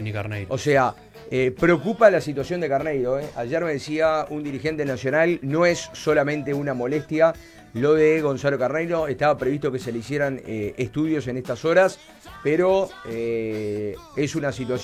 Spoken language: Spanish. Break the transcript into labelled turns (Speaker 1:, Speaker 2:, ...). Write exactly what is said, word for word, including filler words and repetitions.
Speaker 1: ni Carneiro.
Speaker 2: O sea, eh, preocupa la situación de Carneiro. ¿eh? Ayer me decía un dirigente nacional, no es solamente una molestia lo de Gonzalo Carneiro. Estaba previsto que se le hicieran eh, estudios en estas horas, pero eh, es una situación